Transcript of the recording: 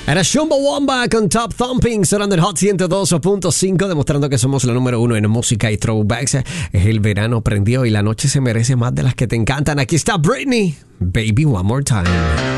Era Chumbawamba con Top Thumping, sonando en Hot 102.5, demostrando que somos la número uno en música y throwbacks. El verano prendió y la noche se merece más de las que te encantan. Aquí está Britney, Baby One More Time.